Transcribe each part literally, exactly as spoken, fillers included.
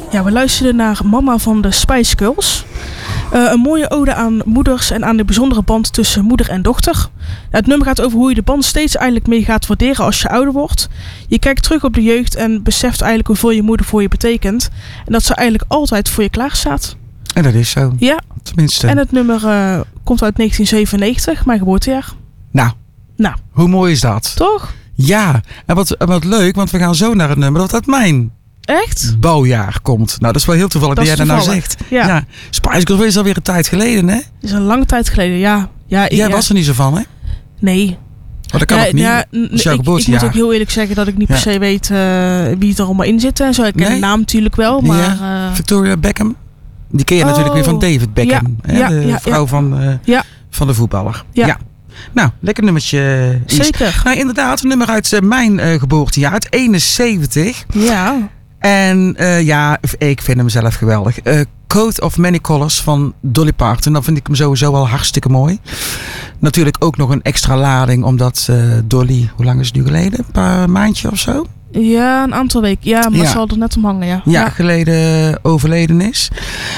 Ja, we luisterden naar Mama van de Spice Girls. Uh, een mooie ode aan moeders en aan de bijzondere band tussen moeder en dochter. Nou, het nummer gaat over hoe je de band steeds eigenlijk mee gaat waarderen als je ouder wordt. Je kijkt terug op de jeugd en beseft eigenlijk hoeveel je moeder voor je betekent. En dat ze eigenlijk altijd voor je klaar staat. En dat is zo. Ja. Tenminste. En het nummer uh, komt uit negentien zevenennegentig, mijn geboortejaar. Nou, nou, hoe mooi is dat? Toch? Ja, en wat, wat leuk, want we gaan zo naar het nummer dat uit mijn Echt? bouwjaar komt. Nou, dat is wel heel toevallig dat, dat jij dat nou zegt. Ja. ja. Spice Girls is alweer een tijd geleden, hè? Dat is een lange tijd geleden, ja. ja ik, jij ja. was er niet zo van, hè? Nee. Maar dat kan ja, ook niet. Ja, n- ik, ik moet ook heel eerlijk zeggen dat ik niet ja. per se weet uh, wie er allemaal in zit en zo. Ik ken nee? de naam natuurlijk wel, maar... Ja. Uh... Victoria Beckham. Die ken je oh. natuurlijk weer van David Beckham. Ja. Hè? Ja, de ja, vrouw ja. Van, uh, ja. van de voetballer. Ja. ja. Nou, lekker nummertje. Is. Zeker. Nou, inderdaad, een nummer uit uh, mijn uh, geboortejaar, uit eenenzeventig. Ja. En uh, ja, ik vind hem zelf geweldig. Uh, Coat of Many Colors van Dolly Parton. Dan vind ik hem sowieso wel hartstikke mooi. Natuurlijk ook nog een extra lading, omdat uh, Dolly, hoe lang is het nu geleden? Een paar maandje of zo? Ja, een aantal weken. Ja, maar ja. zal er net om hangen, ja. Ja, ja. geleden overleden is.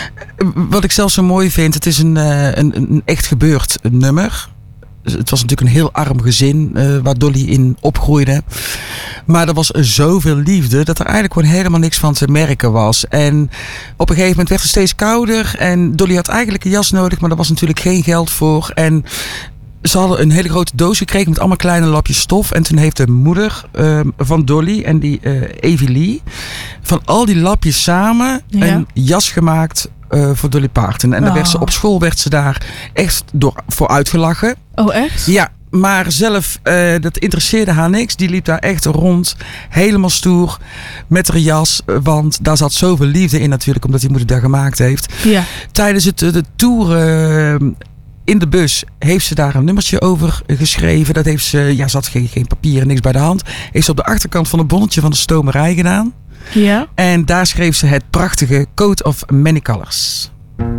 Wat ik zelf zo mooi vind, het is een, een, een echt gebeurd nummer. Het was natuurlijk een heel arm gezin uh, waar Dolly in opgroeide. Maar er was zoveel liefde dat er eigenlijk gewoon helemaal niks van te merken was. En op een gegeven moment werd het steeds kouder. En Dolly had eigenlijk een jas nodig, maar daar was natuurlijk geen geld voor. En ze hadden een hele grote doos gekregen met allemaal kleine lapjes stof. En toen heeft de moeder uh, van Dolly en die uh, Evie Lee van al die lapjes samen ja. een jas gemaakt uh, voor Dolly Parton. En dan oh. werd ze, op school werd ze daar echt door, voor uitgelachen. Oh, echt? Ja, maar zelf, uh, dat interesseerde haar niks. Die liep daar echt rond, helemaal stoer, met haar jas. Want daar zat zoveel liefde in natuurlijk, omdat die moeder dat gemaakt heeft. Ja. Tijdens het, de tour uh, in de bus heeft ze daar een nummertje over geschreven. Dat heeft ze, ja, ze had geen, geen papier en niks bij de hand. Heeft ze op de achterkant van een bonnetje van de stomerij gedaan. Ja. En daar schreef ze het prachtige Coat of Many Colors.